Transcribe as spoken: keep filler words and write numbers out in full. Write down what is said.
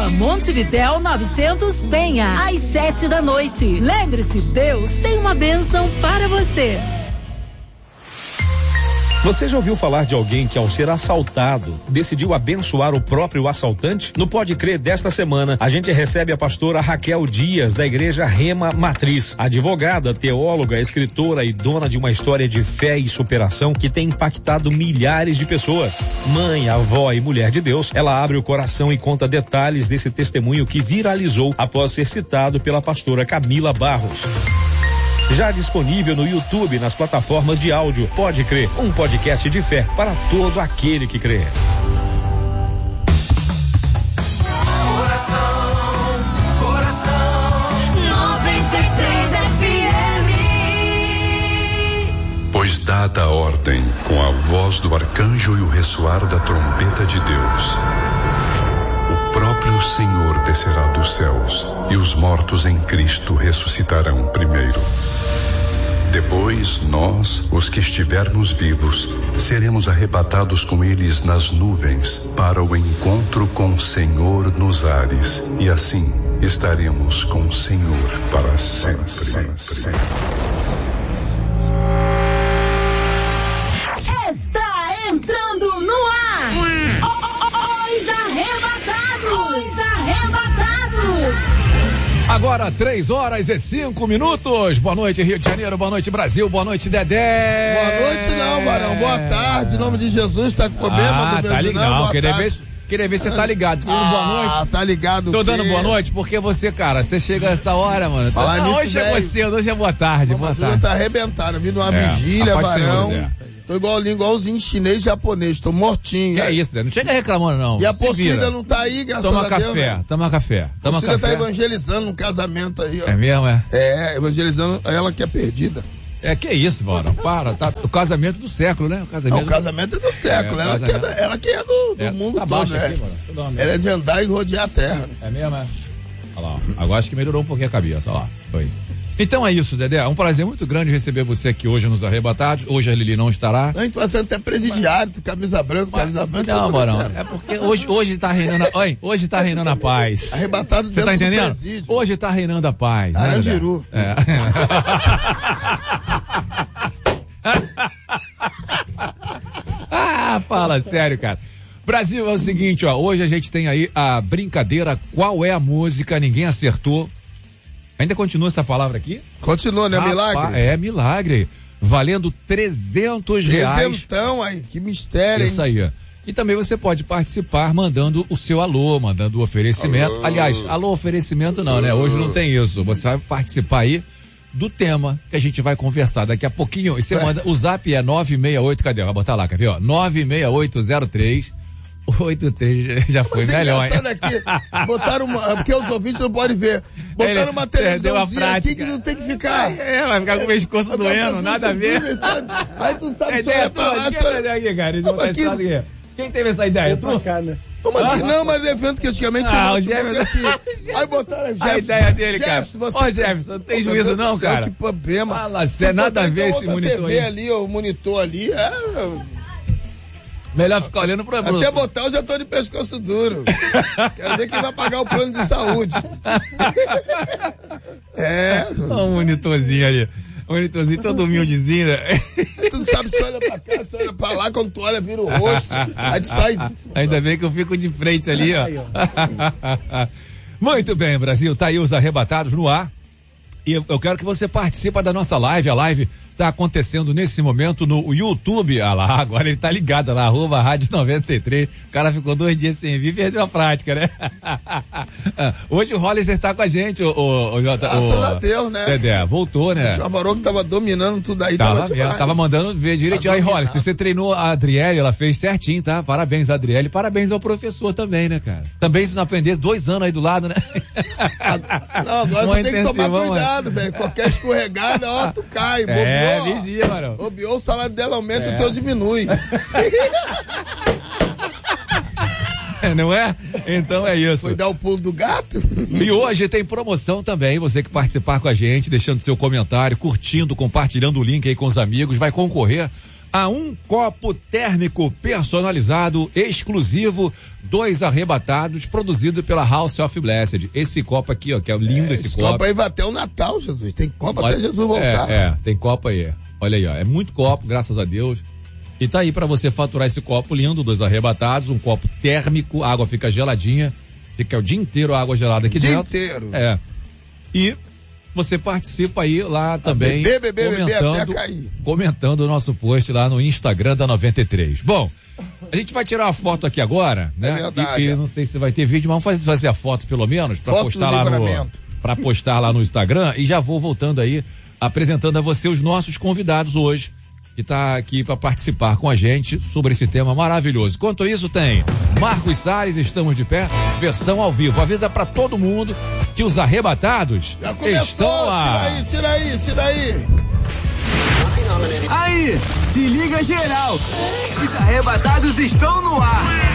Rua Montevidéu novecentos, Penha, às sete da noite. Lembre-se, Deus tem uma bênção para você. Você já ouviu falar de alguém que, ao ser assaltado, decidiu abençoar o próprio assaltante? No Pode Crer desta semana, a gente recebe a pastora Raquel Dias, da Igreja Rema Matriz, advogada, teóloga, escritora e dona de uma história de fé e superação que tem impactado milhares de pessoas. Mãe, avó e mulher de Deus, ela abre o coração e conta detalhes desse testemunho que viralizou após ser citado pela pastora Camila Barros. Já disponível no YouTube, nas plataformas de áudio. Pode Crer, um podcast de fé para todo aquele que crê. Coração, coração, noventa e três F M. Pois dada a ordem, com a voz do arcanjo e o ressoar da trombeta de Deus, o próprio Senhor descerá dos céus, e os mortos em Cristo ressuscitarão primeiro. Depois, nós, os que estivermos vivos, seremos arrebatados com eles nas nuvens, para o encontro com o Senhor nos ares, e assim estaremos com o Senhor para sempre. sempre, sempre. Está entrando no ar. Os Arrebatados. Os Arrebatados. Agora, três horas e cinco minutos. Boa noite, Rio de Janeiro. Boa noite, Brasil. Boa noite, Dedé. Boa noite, não, Varão. Boa tarde. Em nome de Jesus, tá com problema ah, do tá meu ligado. Não, queria ver, queria ver se você tá ligado. Tô dando ah, boa noite. Tá ligado. Tô dando boa noite porque você, cara, você chega essa hora, mano. Falar não, nisso, hoje é você, hoje é boa tarde. Pô, boa mas tarde. hoje tá arrebentado. Vindo uma É, vigília, a paz do Varão. Senhor, Tô igualzinho, igualzinho chinês e japonês. Tô mortinho. Que né? é isso, né? Não chega reclamando, não. E a Se possuída vira. não tá aí, graças Toma a café, Deus. Né? Toma café, toma Possuída café. tá evangelizando um casamento aí, ó. É mesmo, é? É, evangelizando ela que é perdida. É, que é isso, mano. Para, tá. O casamento do século, né? O casamento. Não, o casamento é do século. É, ela, casamento. que é, da- ela que é do, do É, mundo tá todo, baixo né? aqui, mano. Tudo uma merda. Ela é de andar e rodear a terra. Né? É mesmo, é? Olha lá, ó. Agora acho que melhorou um pouquinho a cabeça, olha lá. Foi. Então é isso, Dedé. É um prazer muito grande receber você aqui hoje nos Arrebatados. Hoje a Lili não estará. A gente vai ser até presidiário, camisa branca, camisa branca. Não, tá Barão, acontecendo. é porque hoje, hoje tá reinando a, oi, hoje tá reinando a paz. Arrebatado Você dentro tá do entendendo? presídio. Hoje tá reinando a paz. né, Carandiru. Dedé? É. Ah, fala sério, cara. Brasil, é o seguinte, ó, hoje a gente tem aí a brincadeira Qual é a Música, Ninguém Acertou. Ainda continua essa palavra aqui? Continua, né? Rapaz, Milagre. É, milagre. Valendo trezentos reais. Presentão aí, que mistério, Isso hein? aí. E também você pode participar mandando o seu alô, mandando o oferecimento. Alô. Aliás, alô, oferecimento não, né? Hoje não tem isso. Você vai participar aí do tema que a gente vai conversar daqui a pouquinho. E você manda, o zap é nove seis oito, cadê? Vai botar lá, quer ver? Ó, nove seis oito zero três oito três, já foi Mas é melhor, hein? engraçado aqui, botaram uma, porque os ouvintes não podem ver, botaram Ele uma perdeu a televisãozinha aqui prática. que não tem que ficar. É, vai ficar com o pescoço Vai ficar doendo, com o nada a ver. pescoço doendo, Aí tu sabe A se ideia olha pra lá, tua, se quem olha- é aqui, cara? Eles Não, vão aqui- testar aqui. Quem teve essa ideia? Tu? Como aqui? Não, mas é evento que antigamente Ah, o tinha um Jefferson- aqui. Aí botaram A Jefferson. ideia dele, cara. Jefferson, você- Ô, Jefferson, não tem Ô, meu juízo Deus do não, céu, cara. Que problema. Fala, Se cê, nada a botar, ver então, esse outra monitor T V aí. ali, o monitor ali, é... Melhor ficar olhando pro... Até botar eu já tô de pescoço duro. Quero ver quem vai pagar o plano de saúde. É. Olha um monitorzinho ali. Um monitorzinho todo humildezinho, né? Tu não sabe se olha pra cá, se olha pra lá, quando tu olha vira o rosto. Aí tu sai. Ainda bem que eu fico de frente ali, ó. Muito bem, Brasil. Tá aí os Arrebatados no ar. E eu eu quero que você participe da nossa live. A live tá acontecendo nesse momento no YouTube. Ah lá, agora ele tá ligado lá, arroba Rádio noventa e três. O cara ficou dois dias sem vir e perdeu a prática, né? Hoje o Hollister tá com a gente, o, o, o Jota. Graças o, a Deus, né? Dedé, voltou, né? O Avarô que tava dominando tudo aí. Tava, tava, mesmo, demais. tava mandando ver direitinho. Aí, dominado. Hollister, você treinou a Adriele, ela fez certinho, tá? Parabéns, Adriele. Parabéns ao professor também, né, cara? Também se não aprender, dois anos aí do lado, né? Não, agora Um você tem que tomar intensivão, cuidado, velho. Qualquer escorregada, ó, tu cai. É, Bobeou, ó. vigia, mano. Bobeou, o salário dela aumenta, É. o teu diminui. Não é? Então é isso. Foi dar o pulo do gato? E hoje tem promoção também, você que participar com a gente, deixando seu comentário, curtindo, compartilhando o link aí com os amigos, vai concorrer a um copo térmico personalizado, exclusivo, dois arrebatados, produzido pela House of Blessed. Esse copo aqui, ó, que é lindo, é, esse, esse copo. copo aí vai até o Natal, Jesus. Tem copo Olha, até Jesus voltar. É, é, tem copo aí. Olha aí, ó. É muito copo, graças a Deus. E tá aí pra você faturar esse copo lindo, dois arrebatados, um copo térmico, a água fica geladinha, fica o dia inteiro a água gelada aqui o dia dentro. inteiro. É. E você participa aí lá também, bebê, bebê, comentando, bebê, até cair. comentando o nosso post lá no Instagram da noventa e três. Bom, a gente vai tirar uma foto aqui agora, né? É verdade. E, e não sei se vai ter vídeo, mas vamos fazer a foto pelo menos para postar lá no para postar lá no Instagram, e já vou voltando aí apresentando a você os nossos convidados hoje, que está aqui para participar com a gente sobre esse tema maravilhoso. Enquanto isso, tem Marcos Salles, estamos de pé, versão ao vivo. Avisa para todo mundo que os arrebatados já começou, estão lá. Tira aí, tira aí, tira aí. Aí, se liga geral. Os arrebatados estão no ar.